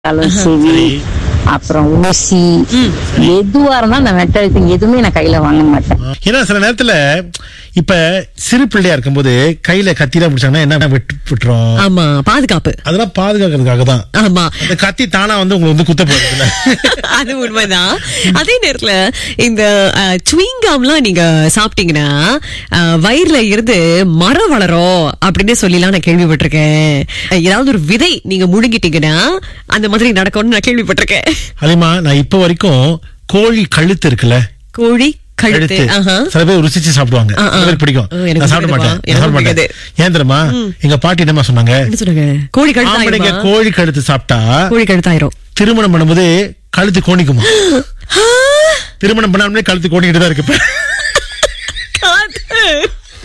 சரி, அப்புறம் ஊசி எதுவா இருந்தாலும் நான் மெட்டல் எதுவுமே நான் கையில வாங்க மாட்டேன். ஏன்னா சில நேரத்துல இப்ப சிறு பிள்ளையா இருக்கும்போது கையில கத்திலாம் பிடிச்சாங்கன்னா என்ன விட்டுறோம். ஆமா, பாதுகாப்பு. அதெல்லாம் பாதுகாக்கிறதுக்காக தான். ஆமா, அந்த கத்தி தானா உங்களுக்கு வந்து குத்த போறதுல அது உண்மைதான். அதே நேரத்துல இந்த சுவிங்காம்லாம் நீங்க சாப்பிட்டீங்கன்னா வயிறுல இருந்து மரம் வளரும் அப்படின்னு சொல்லிலாம் நான் கேள்விப்பட்டிருக்கேன். ஏதாவது ஒரு விதை நீங்க முழுங்கிட்டீங்கன்னா அந்த மாதிரி நடக்கும்னு நான் கேள்விப்பட்டிருக்கேன். அலிமா, நான் இப்ப வரைக்கும் கோழி கழுத்து இருக்குல்ல, கோழி கழுத்து சில பேர் ருசிச்சு சாப்பிடுவாங்க, சில பேர் பிடிக்கும். நான் சாப்பிட மாட்டேன். ஏன் தெரியுமா? எங்க பாட்டி என்னமா சொன்னாங்க, கோழி கழுத்து, கோழி கழுத்து சாப்பிட்டா கோழி கழுத்தாயிரும். திருமணம் பண்ணும்போது கழுத்து கோணிக்குமா? திருமணம் பண்ணாமலே கழுத்து கோணிக்கிட்டு தான் இருக்கு.